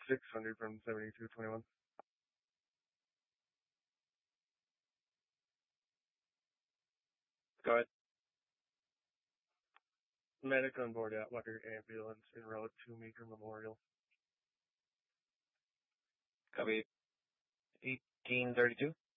600 from 7221. Go ahead. Medic on board Atwater ambulance en route to Meeker Memorial. Copy. 1832.